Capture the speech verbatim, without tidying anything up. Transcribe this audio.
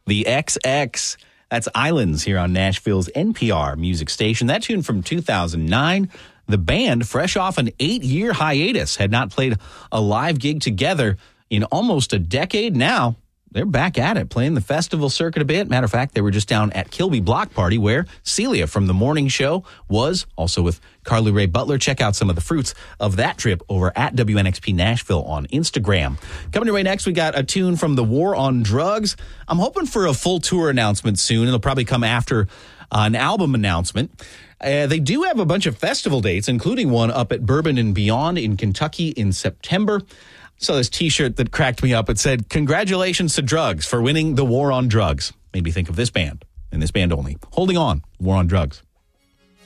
The X X. That's Islands here on Nashville's N P R music station. That tune from two thousand nine. The band, fresh off an eight-year hiatus, had not played a live gig together in almost a decade now. They're back at it, playing the festival circuit a bit. Matter of fact, they were just down at Kilby Block Party, where Celia from The Morning Show was, also with Carly Rae Butler. Check out some of the fruits of that trip over at W N X P Nashville on Instagram. Coming your way next, we got a tune from The War on Drugs. I'm hoping for a full tour announcement soon. It'll probably come after uh, an album announcement. Uh, they do have a bunch of festival dates, including one up at Bourbon and Beyond in Kentucky in September. Saw this T-shirt that cracked me up. It said, "Congratulations to Drugs for winning the war on drugs." Made me think of this band, and this band only. Holding On, War on Drugs.